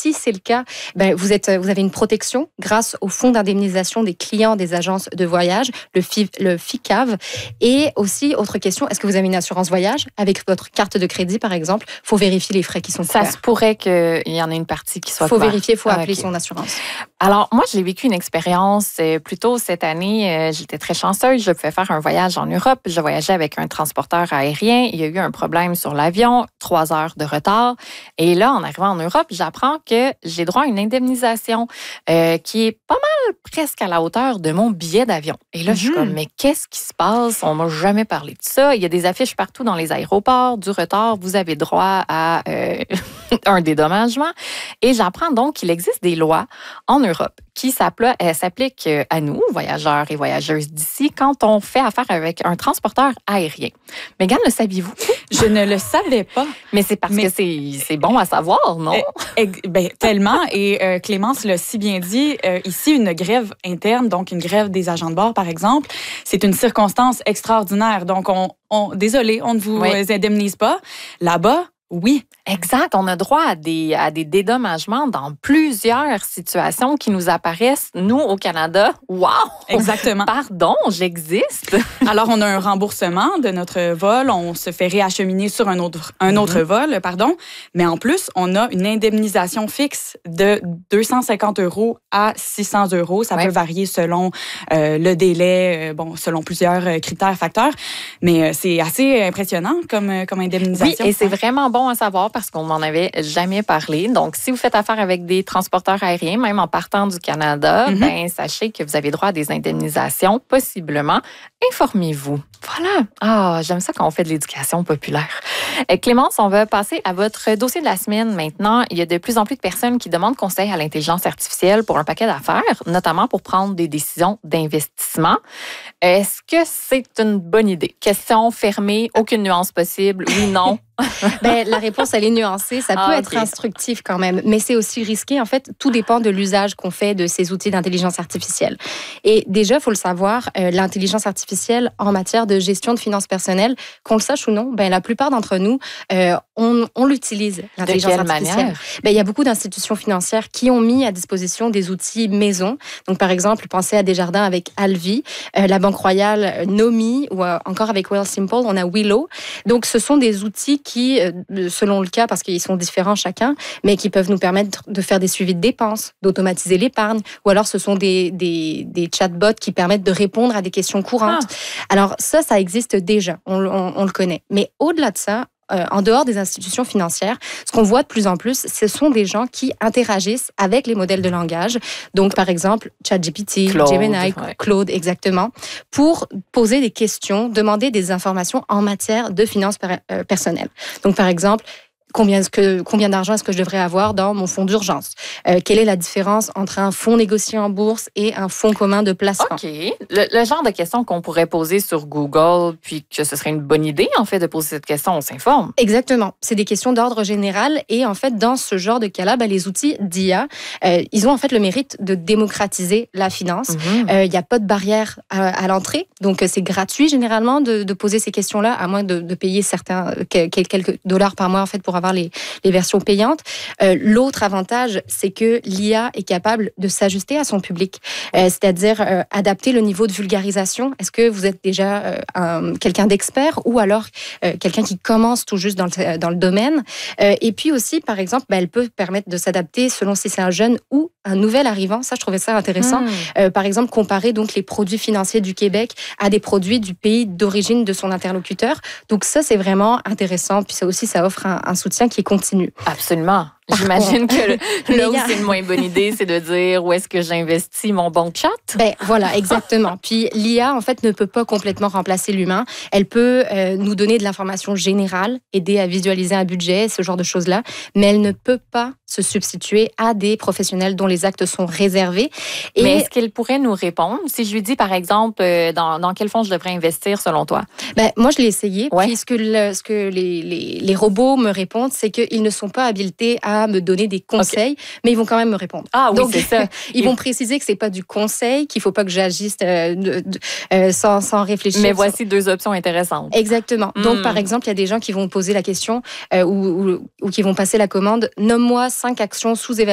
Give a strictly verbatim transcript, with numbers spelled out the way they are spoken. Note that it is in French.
si c'est le cas, ben, vous, êtes, vous avez une protection grâce au fonds d'indemnisation des clients des agences de voyage, le, F I, le F I C A V. Et aussi, autre question, est-ce que vous avez une assurance voyage avec votre carte de crédit, par exemple? Il faut vérifier les frais qui sont couverts. Ça se pourrait qu'il y en ait une partie qui soit Il faut couverte. vérifier, il faut Ah, appeler okay. son assurance. Alors, moi, j'ai vécu une expérience euh, plus tôt cette année. Euh, j'étais très chanceuse. Je pouvais faire un voyage en Europe. Je voyageais avec un transporteur aérien. Il y a eu un problème sur l'avion, trois heures de retard. Et là, en arrivant en Europe, j'apprends que j'ai droit à une indemnisation euh, qui est pas mal presque à la hauteur de mon billet d'avion. Et là, mm-hmm. je suis comme, mais qu'est-ce qui se passe? On m'a jamais parlé de ça. Il y a des affiches partout dans les aéroports. Du retard, vous avez droit à euh, un dédommagement. Et j'apprends donc qu'il existe des lois en Europe qui s'appliquent à nous, voyageurs et voyageuses d'ici, quand on fait affaire avec un transporteur aérien. Mégane, le saviez-vous? Je ne le savais pas. Mais c'est parce Mais... que c'est, c'est bon à savoir, non? Euh, ben, tellement. Et euh, Clémence l'a si bien dit, euh, ici, une grève interne, donc une grève des agents de bord, par exemple, c'est une circonstance extraordinaire. Donc, on, on, désolé, on ne vous oui. indemnise pas. Là-bas, oui. Exact. On a droit à des, à des dédommagements dans plusieurs situations qui nous apparaissent, nous, au Canada. Wow! Exactement. Pardon, j'existe. Alors, on a un remboursement de notre vol. On se fait réacheminer sur un autre, un mm-hmm. autre vol, pardon. Mais en plus, on a une indemnisation fixe de deux cent cinquante euros à six cents euros. Ça ouais. peut varier selon euh, le délai, euh, bon, selon plusieurs critères, facteurs. Mais euh, c'est assez impressionnant comme, comme indemnisation. Oui, et c'est vraiment bon à savoir parce qu'on n'en avait jamais parlé. Donc, si vous faites affaire avec des transporteurs aériens, même en partant du Canada, mm-hmm. ben, sachez que vous avez droit à des indemnisations, possiblement. Informez-vous. Voilà. Ah, j'aime ça quand on fait de l'éducation populaire. Euh, Clémence, on va passer à votre dossier de la semaine maintenant. Il y a de plus en plus de personnes qui demandent conseil à l'intelligence artificielle pour un paquet d'affaires, notamment pour prendre des décisions d'investissement. Est-ce que c'est une bonne idée? Question fermée, aucune nuance possible. Oui, non. Ben, la réponse, elle est nuancée. Ça peut ah, être okay. instructif quand même, mais c'est aussi risqué. En fait, tout dépend de l'usage qu'on fait de ces outils d'intelligence artificielle. Et déjà, il faut le savoir, euh, l'intelligence artificielle en matière de gestion de finances personnelles, qu'on le sache ou non, ben, la plupart d'entre nous, euh, on, on l'utilise, l'intelligence de quelle artificielle. Manière? Ben, il y a beaucoup d'institutions financières qui ont mis à disposition des outils maison. Donc, par exemple, pensez à Desjardins avec Alvi, euh, la Banque Royale, Nomi, ou euh, encore avec Wealthsimple, on a Willow. Donc, ce sont des outils qui, selon le cas, parce qu'ils sont différents chacun, mais qui peuvent nous permettre de faire des suivis de dépenses, d'automatiser l'épargne, ou alors ce sont des, des, des chatbots qui permettent de répondre à des questions courantes. Ah. Alors ça, ça existe déjà, on, on, on le connaît. Mais au-delà de ça, Euh, en dehors des institutions financières, ce qu'on voit de plus en plus, ce sont des gens qui interagissent avec les modèles de langage. Donc, par exemple, ChatGPT, Claude, Gemini, ouais. Claude, exactement, pour poser des questions, demander des informations en matière de finances per- euh, personnelles. Donc, par exemple, Combien, est-ce que, combien d'argent est-ce que je devrais avoir dans mon fonds d'urgence? Euh, quelle est la différence entre un fonds négocié en bourse et un fonds commun de placement? OK. Le, le genre de questions qu'on pourrait poser sur Google, puis que ce serait une bonne idée, en fait, de poser cette question, on s'informe. Exactement. C'est des questions d'ordre général. Et en fait, dans ce genre de cas-là, ben, les outils d'I A, euh, ils ont en fait le mérite de démocratiser la finance. Il mm-hmm. euh, n'y a pas de barrière à, à l'entrée. Donc, c'est gratuit, généralement, de, de poser ces questions-là, à moins de, de payer certains, quelques dollars par mois, en fait, pour avoir Les, les versions payantes. Euh, l'autre avantage, c'est que l'I A est capable de s'ajuster à son public, euh, c'est-à-dire euh, adapter le niveau de vulgarisation. Est-ce que vous êtes déjà euh, un, quelqu'un d'expert ou alors euh, quelqu'un qui commence tout juste dans le, dans le domaine? Euh, et puis aussi, par exemple, ben, elle peut permettre de s'adapter selon si c'est un jeune ou un nouvel arrivant. Ça, je trouvais ça intéressant. Mmh. Euh, par exemple, comparer donc les produits financiers du Québec à des produits du pays d'origine de son interlocuteur. Donc ça, c'est vraiment intéressant. Puis ça aussi, ça offre un, un soutien qui est continu. Absolument. J'imagine que le, là où c'est une moins bonne idée, c'est de dire où est-ce que j'investis mon bon chat. Ben voilà, exactement. Puis l'I A, en fait, ne peut pas complètement remplacer l'humain. Elle peut euh, nous donner de l'information générale, aider à visualiser un budget, ce genre de choses-là, mais elle ne peut pas se substituer à des professionnels dont les actes sont réservés. Et mais est-ce qu'elle pourrait nous répondre? Si je lui dis, par exemple, euh, dans, dans quel fonds je devrais investir selon toi? Ben, moi, je l'ai essayé. Ouais. Puis ce que, le, ce que les, les, les robots me répondent, c'est qu'ils ne sont pas habilités à me donner des conseils, okay. mais ils vont quand même me répondre. Ah oui, donc c'est ça. Ils vont préciser que c'est pas du conseil, qu'il faut pas que j'agisse euh, de, de, euh, sans, sans réfléchir. Mais voici sur... deux options intéressantes. Exactement. Mm. Donc par exemple, il y a des gens qui vont poser la question euh, ou, ou, ou qui vont passer la commande. Nomme-moi cinq actions sous-évaluées